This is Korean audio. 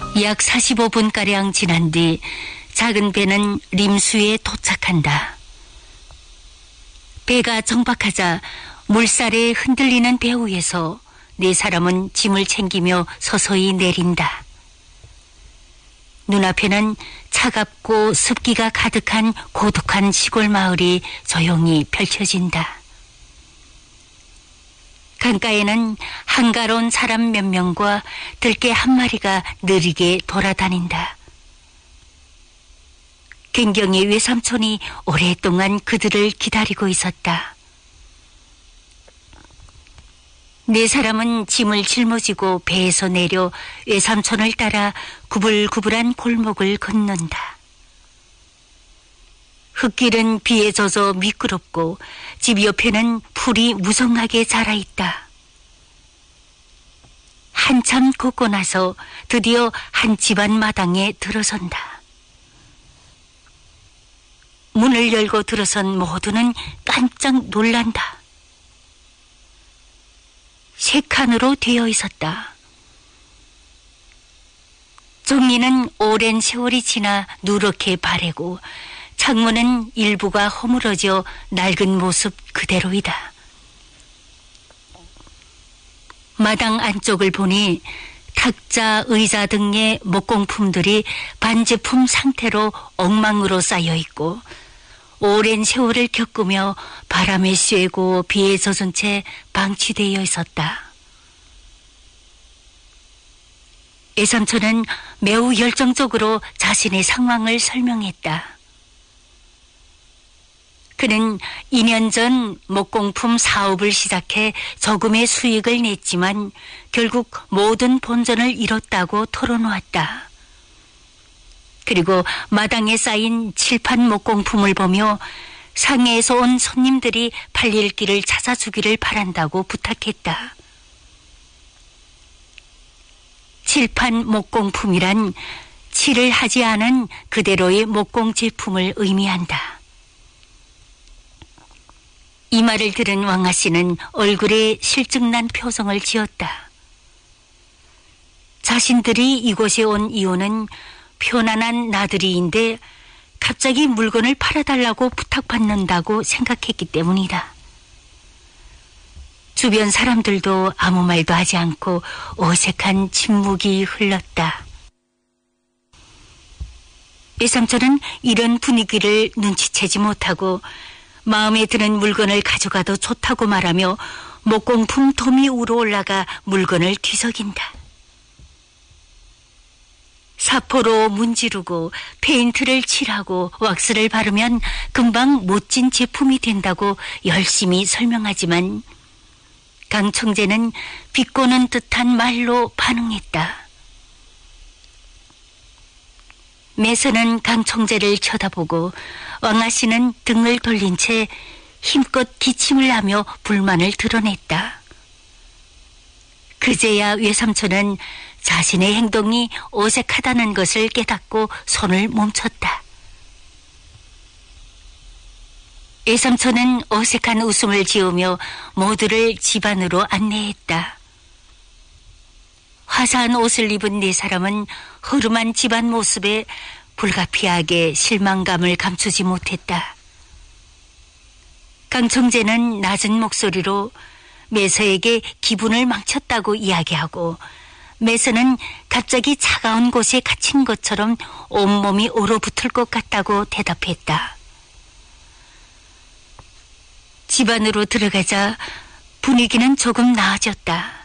약 45분가량 지난 뒤 작은 배는 림수에 도착한다. 배가 정박하자 물살에 흔들리는 배 위에서 네 사람은 짐을 챙기며 서서히 내린다. 눈앞에는 차갑고 습기가 가득한 고독한 시골 마을이 조용히 펼쳐진다. 강가에는 한가로운 사람 몇 명과 들개 한 마리가 느리게 돌아다닌다. 굉경의 외삼촌이 오랫동안 그들을 기다리고 있었다. 네 사람은 짐을 짊어지고 배에서 내려 외삼촌을 따라 구불구불한 골목을 걷는다. 흙길은 비에 젖어 미끄럽고 집 옆에는 풀이 무성하게 자라있다. 한참 걷고 나서 드디어 한 집안 마당에 들어선다. 문을 열고 들어선 모두는 깜짝 놀란다. 세 칸으로 되어 있었다. 종이는 오랜 세월이 지나 누렇게 바래고 창문은 일부가 허물어져 낡은 모습 그대로이다. 마당 안쪽을 보니 탁자, 의자 등의 목공품들이 반제품 상태로 엉망으로 쌓여 있고 오랜 세월을 겪으며 바람에 쐬고 비에 젖은 채 방치되어 있었다. 외삼촌은 매우 열정적으로 자신의 상황을 설명했다. 그는 2년 전 목공품 사업을 시작해 조금의 수익을 냈지만 결국 모든 본전을 잃었다고 털어놓았다. 그리고 마당에 쌓인 칠판 목공품을 보며 상해에서 온 손님들이 팔릴 길을 찾아주기를 바란다고 부탁했다. 칠판 목공품이란 칠을 하지 않은 그대로의 목공 제품을 의미한다. 이 말을 들은 왕아 씨는 얼굴에 실증난 표정을 지었다. 자신들이 이곳에 온 이유는 편안한 나들이인데 갑자기 물건을 팔아달라고 부탁받는다고 생각했기 때문이다. 주변 사람들도 아무 말도 하지 않고 어색한 침묵이 흘렀다. 외삼촌은 이런 분위기를 눈치채지 못하고 마음에 드는 물건을 가져가도 좋다고 말하며 목공품 도미 위로 올라가 물건을 뒤적인다. 사포로 문지르고 페인트를 칠하고 왁스를 바르면 금방 멋진 제품이 된다고 열심히 설명하지만 강 총재는 비꼬는 듯한 말로 반응했다. 매서는 강 총재를 쳐다보고 왕아 씨는 등을 돌린 채 힘껏 기침을 하며 불만을 드러냈다. 그제야 외삼촌은 자신의 행동이 어색하다는 것을 깨닫고 손을 멈췄다. 외삼촌은 어색한 웃음을 지으며 모두를 집 안으로 안내했다. 화사한 옷을 입은 네 사람은 허름한 집안 모습에 불가피하게 실망감을 감추지 못했다. 강 총재는 낮은 목소리로 매서에게 기분을 망쳤다고 이야기하고 매서는 갑자기 차가운 곳에 갇힌 것처럼 온몸이 얼어붙을 것 같다고 대답했다. 집 안으로 들어가자 분위기는 조금 나아졌다.